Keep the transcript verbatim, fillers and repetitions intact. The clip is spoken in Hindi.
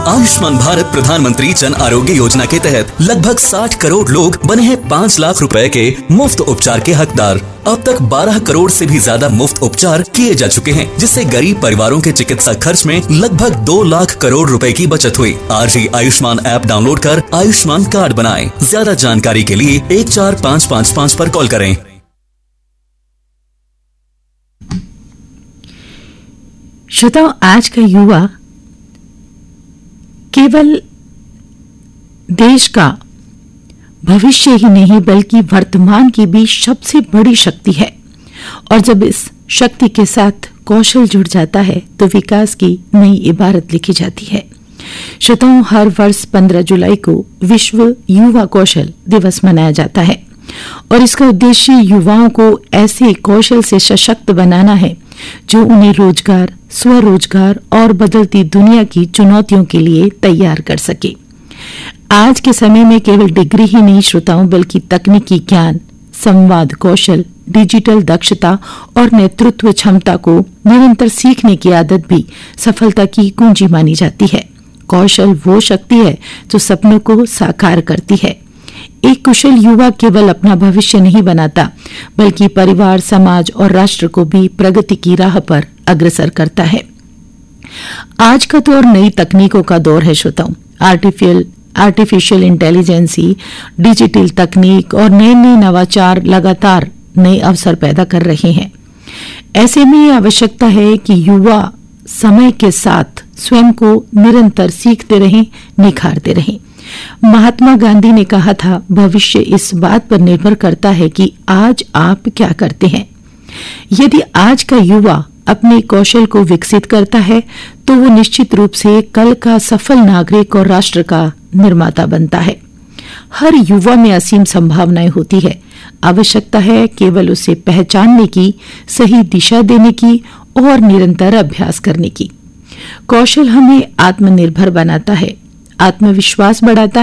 आयुष्मान भारत प्रधानमंत्री जन आरोग्य योजना के तहत लगभग साठ करोड़ लोग बने हैं पाँच लाख रुपए के मुफ्त उपचार के हकदार। अब तक बारह करोड़ से भी ज्यादा मुफ्त उपचार किए जा चुके हैं, जिससे गरीब परिवारों के चिकित्सा खर्च में लगभग दो लाख करोड़ रुपए की बचत हुई। आज ही आयुष्मान ऐप डाउनलोड कर आयुष्मान कार्ड बनाएं। ज्यादा जानकारी के लिए एक चार पाँच पाँच पाँच पर कॉल करें। श्रोताओं, आज का युवा केवल देश का भविष्य ही नहीं बल्कि वर्तमान की भी सबसे बड़ी शक्ति है, और जब इस शक्ति के साथ कौशल जुड़ जाता है तो विकास की नई इबारत लिखी जाती है। श्रोताओं, हर वर्ष पंद्रह जुलाई को विश्व युवा कौशल दिवस मनाया जाता है और इसका उद्देश्य युवाओं को ऐसे कौशल से सशक्त बनाना है जो उन्हें रोजगार, स्वरोजगार और बदलती दुनिया की चुनौतियों के लिए तैयार कर सके। आज के समय में केवल डिग्री ही नहीं श्रोताओं, बल्कि तकनीकी ज्ञान, संवाद कौशल, डिजिटल दक्षता और नेतृत्व क्षमता को निरंतर सीखने की आदत भी सफलता की कुंजी मानी जाती है। कौशल वो शक्ति है जो सपनों को साकार करती है। एक कुशल युवा केवल अपना भविष्य नहीं बनाता, बल्कि परिवार, समाज और राष्ट्र को भी प्रगति की राह पर अग्रसर करता है। आज का दौर नई तकनीकों का दौर है श्रोताओं। आर्टिफिशियल आर्टिफिशियल इंटेलिजेंसी, डिजिटल तकनीक और नए नए नवाचार लगातार नए अवसर पैदा कर रहे हैं। ऐसे में ये आवश्यकता है कि युवा समय के साथ स्वयं को निरंतर सीखते रहें, निखारते रहें। महात्मा गांधी ने कहा था, भविष्य इस बात पर निर्भर करता है कि आज आप क्या करते हैं। यदि आज का युवा अपने कौशल को विकसित करता है तो वो निश्चित रूप से कल का सफल नागरिक और राष्ट्र का निर्माता बनता है। हर युवा में असीम संभावनाएं होती है। आवश्यकता है केवल उसे पहचानने की, सही दिशा देने की और निरंतर अभ्यास करने की। कौशल हमें आत्मनिर्भर बनाता है, आत्मविश्वास बढ़ाता है